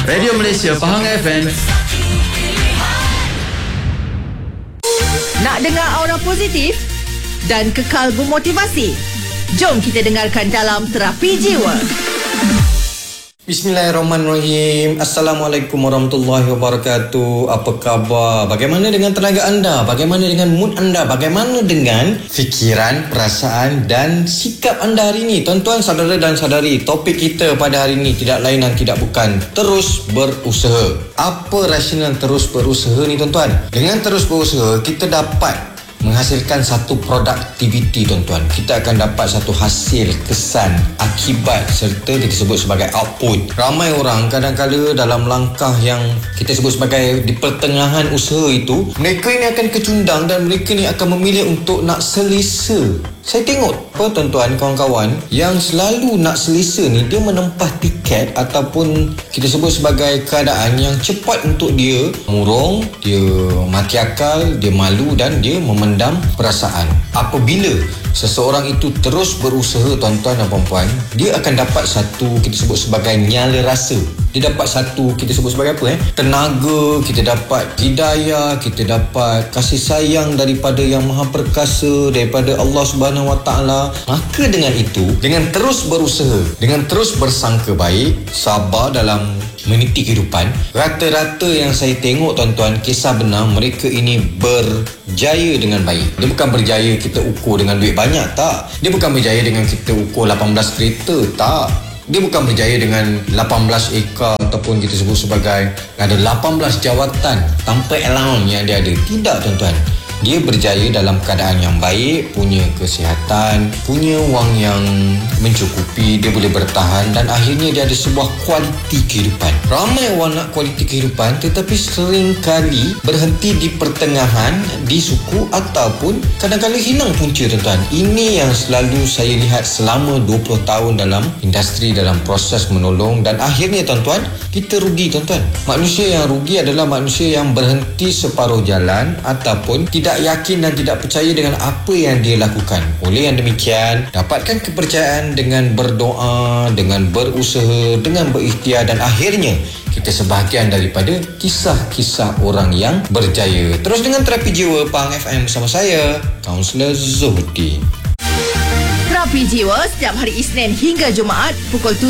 Radio Malaysia Pahang FM. Nak dengar aura positif dan kekal bermotivasi? Jom kita dengarkan dalam Terapi Jiwa. Bismillahirrahmanirrahim. Assalamualaikum warahmatullahi wabarakatuh. Apa khabar? Bagaimana dengan tenaga anda? Bagaimana dengan mood anda? Bagaimana dengan fikiran, perasaan dan sikap anda hari ini? Tuan-tuan, saudara dan saudari, topik kita pada hari ini tidak lain dan tidak bukan terus berusaha. Apa rasional terus berusaha ni tuan-tuan? Dengan terus berusaha, kita dapat menghasilkan satu produktiviti tuan-tuan. Kita akan dapat satu hasil, kesan, akibat serta kita sebut sebagai output. Ramai orang kadang-kala dalam langkah yang kita sebut sebagai di pertengahan usaha itu, mereka ini akan kecundang dan mereka ni akan memilih untuk nak selesa. Saya tengok apa tuan-tuan, kawan-kawan yang selalu nak selesa ni, dia menempah tiket ataupun kita sebut sebagai keadaan yang cepat untuk dia murung, dia mati akal, dia malu dan dia memendam perasaan. Apabila seseorang itu terus berusaha tuan-tuan dan puan-puan, dia akan dapat satu kita sebut sebagai nyala rasa. Dia dapat satu kita sebut sebagai apa? Tenaga, kita dapat hidayah, kita dapat kasih sayang daripada Yang Maha Perkasa, daripada Allah Subhanahu Wa Taala. Maka dengan itu, dengan terus berusaha, dengan terus bersangka baik, sabar dalam meniti kehidupan, rata-rata yang saya tengok tuan-tuan, kisah benar, mereka ini berjaya dengan baik. Dia bukan berjaya kita ukur dengan duit banyak, tak. Dia bukan berjaya dengan kita ukur 18 kereta, tak. Dia bukan berjaya dengan 18 ekar ataupun kita sebut sebagai ada 18 jawatan tanpa allowance yang dia ada. Tidak tuan-tuan. Dia berjaya dalam keadaan yang baik, punya kesihatan, punya wang yang mencukupi, dia boleh bertahan dan akhirnya dia ada sebuah kualiti kehidupan. Ramai orang nak kualiti kehidupan tetapi seringkali berhenti di pertengahan, di suku ataupun kadang-kadang hilang punca tuan-tuan. Ini yang selalu saya lihat selama 20 tahun dalam industri, dalam proses menolong dan akhirnya tuan-tuan, kita rugi tuan-tuan. Manusia yang rugi adalah manusia yang berhenti separuh jalan ataupun tidak yakin dan tidak percaya dengan apa yang dia lakukan. Oleh yang demikian, dapatkan kepercayaan dengan berdoa, dengan berusaha, dengan berikhtiar dan akhirnya kita sebahagian daripada kisah-kisah orang yang berjaya. Terus dengan Terapi Jiwa Pahang FM bersama saya, Kaunselor Zuhdi. Terapi Jiwa setiap hari Isnin hingga Jumaat pukul